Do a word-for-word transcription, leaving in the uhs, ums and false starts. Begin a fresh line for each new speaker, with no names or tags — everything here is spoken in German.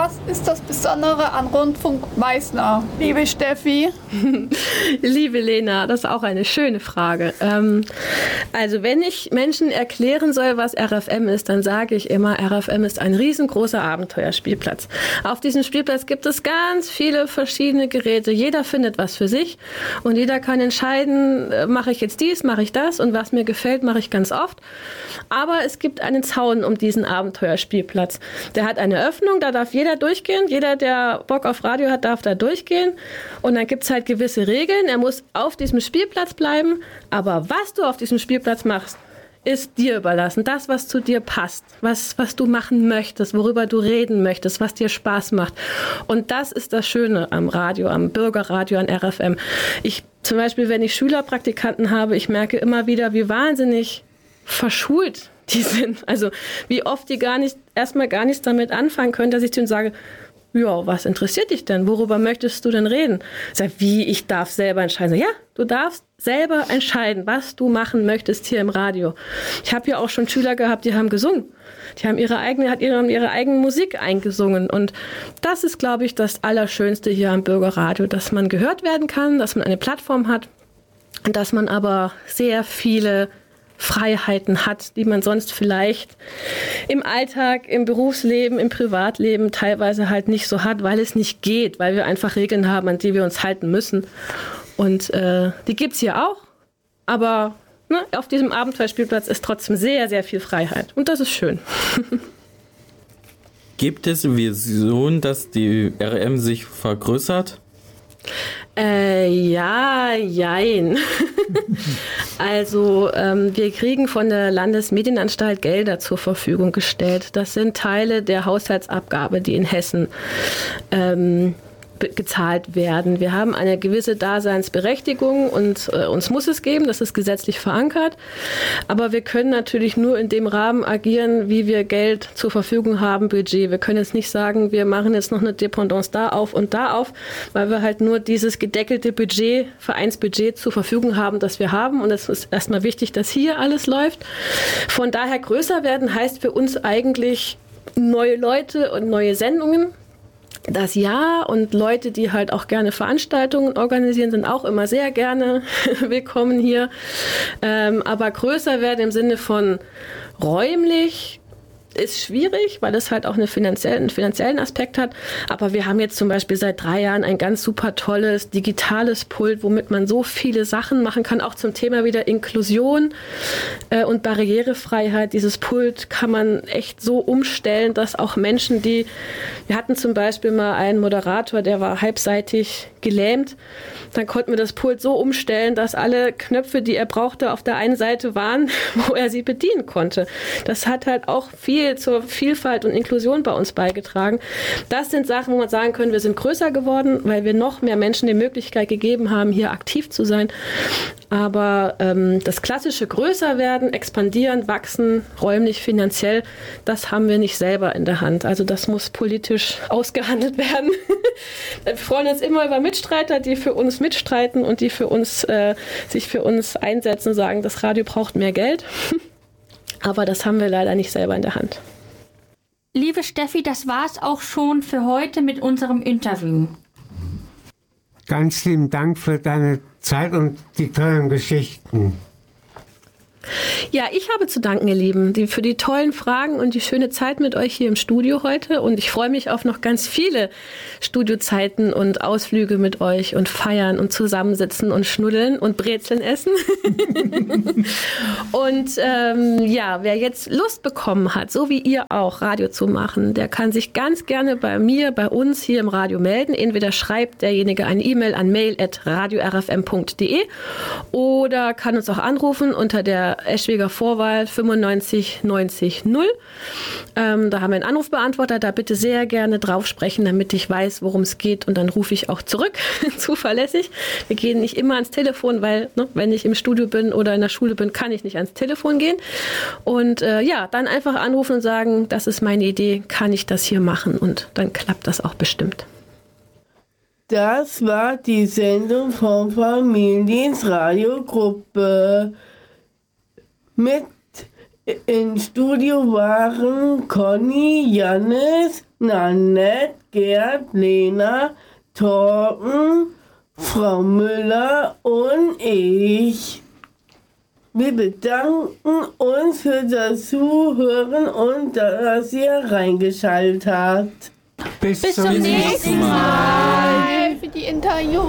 Was ist das Besondere an Rundfunk Meißner, liebe Steffi?
Liebe Lena, das ist auch eine schöne Frage. Ähm, also wenn ich Menschen erklären soll, was R F M ist, dann sage ich immer, R F M ist ein riesengroßer Abenteuerspielplatz. Auf diesem Spielplatz gibt es ganz viele verschiedene Geräte. Jeder findet was für sich und jeder kann entscheiden, äh, mache ich jetzt dies, mache ich das, und was mir gefällt, mache ich ganz oft. Aber es gibt einen Zaun um diesen Abenteuerspielplatz. Der hat eine Öffnung, da darf jeder durchgehen. Jeder, der Bock auf Radio hat, darf da durchgehen. Und dann gibt es halt gewisse Regeln. Er muss auf diesem Spielplatz bleiben. Aber was du auf diesem Spielplatz machst, ist dir überlassen. Das, was zu dir passt, was, was du machen möchtest, worüber du reden möchtest, was dir Spaß macht. Und das ist das Schöne am Radio, am Bürgerradio, an R F M. Ich, zum Beispiel, wenn ich Schülerpraktikanten habe, ich merke immer wieder, wie wahnsinnig verschult die sind. Also wie oft die gar nicht, erstmal gar nichts damit anfangen können, dass ich zu ihnen sage, ja, was interessiert dich denn? Worüber möchtest du denn reden? Ich sage, wie, ich darf selber entscheiden. Ja, du darfst selber entscheiden, was du machen möchtest hier im Radio. Ich habe ja auch schon Schüler gehabt, die haben gesungen. Die haben ihre eigene, hat ihre, ihre eigene Musik eingesungen. Und das ist, glaube ich, das Allerschönste hier am Bürgerradio, dass man gehört werden kann, dass man eine Plattform hat und dass man aber sehr viele Freiheiten hat, die man sonst vielleicht im Alltag, im Berufsleben, im Privatleben teilweise halt nicht so hat, weil es nicht geht, weil wir einfach Regeln haben, an die wir uns halten müssen. Und äh, die gibt's hier auch, aber ne, auf diesem Abenteuerspielplatz ist trotzdem sehr, sehr viel Freiheit. Und das ist schön.
Gibt es Vision, dass die R M sich vergrößert?
Äh, ja, jein. Also ähm, wir kriegen von der Landesmedienanstalt Gelder zur Verfügung gestellt. Das sind Teile der Haushaltsabgabe, die in Hessen ähm, be- gezahlt werden. Wir haben eine gewisse Daseinsberechtigung und äh, uns muss es geben, das ist gesetzlich verankert. Aber wir können natürlich nur in dem Rahmen agieren, wie wir Geld zur Verfügung haben, Budget. Wir können jetzt nicht sagen, wir machen jetzt noch eine Dependance da auf und da auf, weil wir halt nur dieses gedeckelte Budget, Vereinsbudget zur Verfügung haben, das wir haben. Und es ist erstmal wichtig, dass hier alles läuft. Von daher größer werden heißt für uns eigentlich neue Leute und neue Sendungen. Das ja, und Leute, die halt auch gerne Veranstaltungen organisieren, sind auch immer sehr gerne willkommen hier. Ähm, aber größer werden im Sinne von räumlich ist schwierig, weil es halt auch eine finanziell, einen finanziellen Aspekt hat. Aber wir haben jetzt zum Beispiel seit drei Jahren ein ganz super tolles digitales Pult, womit man so viele Sachen machen kann, auch zum Thema wieder Inklusion äh, und Barrierefreiheit. Dieses Pult kann man echt so umstellen, dass auch Menschen, die, wir hatten zum Beispiel mal einen Moderator, der war halbseitig gelähmt, dann konnten wir das Pult so umstellen, dass alle Knöpfe, die er brauchte, auf der einen Seite waren, wo er sie bedienen konnte. Das hat halt auch viel zur Vielfalt und Inklusion bei uns beigetragen. Das sind Sachen, wo man sagen können, wir sind größer geworden, weil wir noch mehr Menschen die Möglichkeit gegeben haben, hier aktiv zu sein. Aber ähm, das klassische Größerwerden, expandieren, wachsen, räumlich, finanziell, das haben wir nicht selber in der Hand. Also das muss politisch ausgehandelt werden. Wir freuen uns immer über Mitstreiter, die für uns mitstreiten und die für uns, äh, sich für uns einsetzen und sagen, das Radio braucht mehr Geld. Aber das haben wir leider nicht selber in der Hand.
Liebe Steffi, das war's auch schon für heute mit unserem Interview.
Ganz lieben Dank für deine Zeit und die tollen Geschichten.
Ja, ich habe zu danken, ihr Lieben, die, für die tollen Fragen und die schöne Zeit mit euch hier im Studio heute. Und ich freue mich auf noch ganz viele Studiozeiten und Ausflüge mit euch und feiern und zusammensitzen und schnuddeln und Brezeln essen. Und ähm, ja, wer jetzt Lust bekommen hat, so wie ihr auch, Radio zu machen, der kann sich ganz gerne bei mir, bei uns hier im Radio melden. Entweder schreibt derjenige eine E-Mail an mail at radio r f m punkt d e oder kann uns auch anrufen unter der Eschwiger Vorwahl fünfundneunzig neunzig null. Ähm, da haben wir einen Anrufbeantworter, da bitte sehr gerne drauf sprechen, damit ich weiß, worum es geht, und dann rufe ich auch zurück, zuverlässig. Wir gehen nicht immer ans Telefon, weil ne, wenn ich im Studio bin oder in der Schule bin, kann ich nicht ans Telefon gehen. Und äh, ja, dann einfach anrufen und sagen, das ist meine Idee, kann ich das hier machen, und dann klappt das auch bestimmt.
Das war die Sendung von Familiens Radiogruppe. Mit im Studio waren Conny, Jannis, Nanette, Gerd, Lena, Torben, Frau Müller und ich. Wir bedanken uns für das Zuhören und dass ihr reingeschaltet habt.
Bis,
Bis zum nächsten Mal.
Für die Interview.